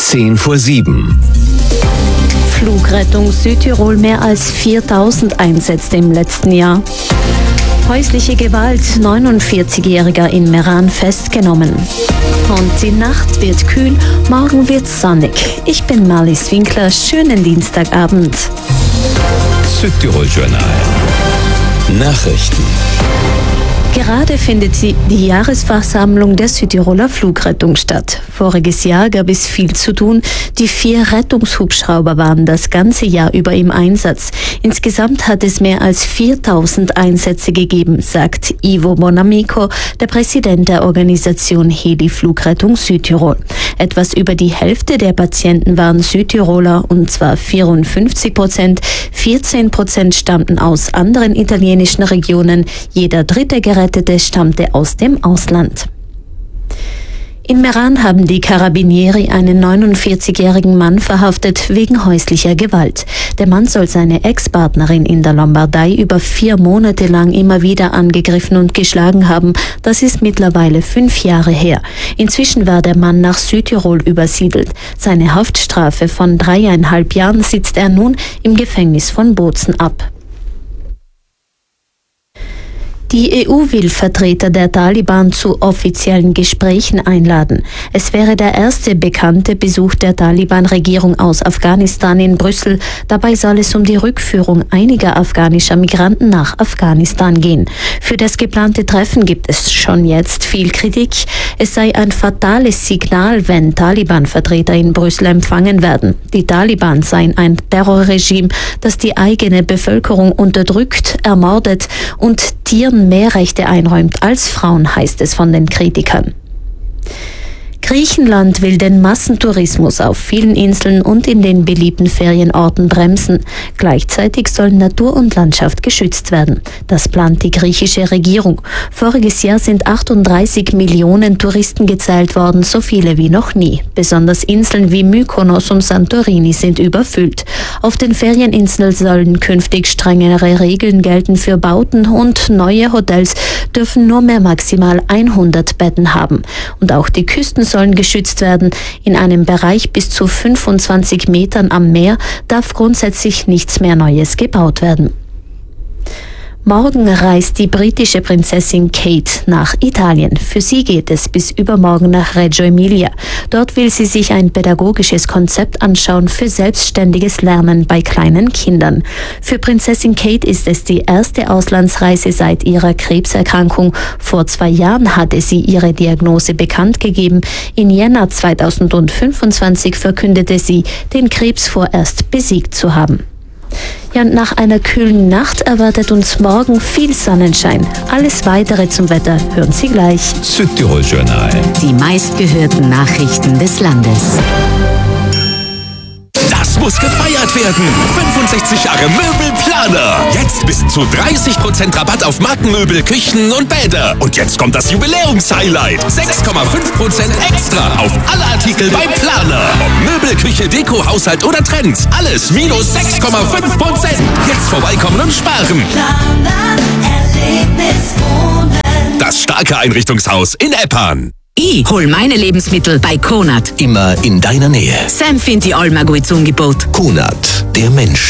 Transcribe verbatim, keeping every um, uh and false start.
zehn vor sieben. Flugrettung Südtirol mehr als viertausend Einsätze im letzten Jahr. Häusliche Gewalt, neunundvierzigjähriger in Meran festgenommen. Und die Nacht wird kühl, morgen wird sonnig. Ich bin Marlies Winkler, schönen Dienstagabend. Südtirol Journal. Nachrichten. Gerade findet die, die Jahresversammlung der Südtiroler Flugrettung statt. Voriges Jahr gab es viel zu tun. Die vier Rettungshubschrauber waren das ganze Jahr über im Einsatz. Insgesamt hat es mehr als viertausend Einsätze gegeben, sagt Ivo Bonamico, der Präsident der Organisation Heli Flugrettung Südtirol. Etwas über die Hälfte der Patienten waren Südtiroler, und zwar vierundfünfzig Prozent. vierzehn Prozent stammten aus anderen italienischen Regionen. Jeder dritte Gerettete stammte aus dem Ausland. In Meran haben die Carabinieri einen neunundvierzigjährigen Mann verhaftet wegen häuslicher Gewalt. Der Mann soll seine Ex-Partnerin in der Lombardei über vier Monate lang immer wieder angegriffen und geschlagen haben. Das ist mittlerweile fünf Jahre her. Inzwischen war der Mann nach Südtirol übersiedelt. Seine Haftstrafe von dreieinhalb Jahren sitzt er nun im Gefängnis von Bozen ab. Die E U will Vertreter der Taliban zu offiziellen Gesprächen einladen. Es wäre der erste bekannte Besuch der Taliban-Regierung aus Afghanistan in Brüssel. Dabei soll es um die Rückführung einiger afghanischer Migranten nach Afghanistan gehen. Für das geplante Treffen gibt es schon jetzt viel Kritik. Es sei ein fatales Signal, wenn Taliban-Vertreter in Brüssel empfangen werden. Die Taliban seien ein Terrorregime, das die eigene Bevölkerung unterdrückt, ermordet und Tieren mehr Rechte einräumt als Frauen, heißt es von den Kritikern. Griechenland will den Massentourismus auf vielen Inseln und in den beliebten Ferienorten bremsen. Gleichzeitig sollen Natur und Landschaft geschützt werden. Das plant die griechische Regierung. Voriges Jahr sind achtunddreißig Millionen Touristen gezählt worden, so viele wie noch nie. Besonders Inseln wie Mykonos und Santorini sind überfüllt. Auf den Ferieninseln sollen künftig strengere Regeln gelten für Bauten, und neue Hotels dürfen nur mehr maximal hundert Betten haben. Und auch die Küsten sollen geschützt werden. In einem Bereich bis zu fünfundzwanzig Metern am Meer darf grundsätzlich nichts mehr Neues gebaut werden. Morgen reist die britische Prinzessin Kate nach Italien. Für sie geht es bis übermorgen nach Reggio Emilia. Dort will sie sich ein pädagogisches Konzept anschauen für selbstständiges Lernen bei kleinen Kindern. Für Prinzessin Kate ist es die erste Auslandsreise seit ihrer Krebserkrankung. Vor zwei Jahren hatte sie ihre Diagnose bekannt gegeben. Im Jänner zweitausendfünfundzwanzig verkündete sie, den Krebs vorerst besiegt zu haben. Ja, und nach einer kühlen Nacht erwartet uns morgen viel Sonnenschein. Alles Weitere zum Wetter hören Sie gleich. Südtirol Journal. Die meistgehörten Nachrichten des Landes. Das muss gefeiert werden. fünfundsechzig Jahre Möbelplaner. Jetzt bis zu dreißig Prozent Rabatt auf Markenmöbel, Küchen und Bäder. Und jetzt kommt das Jubiläumshighlight. sechs Komma fünf Prozent extra auf alle Artikel beim Planer. Ob Möbel, Küche, Deko, Haushalt oder Trends. Alles minus sechs Komma fünf Prozent. Jetzt vorbeikommen und sparen. Planer, Erlebnis wohnen. Das starke Einrichtungshaus in Eppan. Ich hol meine Lebensmittel bei Konad. Immer in deiner Nähe. Sam findet die Alma gut zum Angebot. Konad, der Mensch.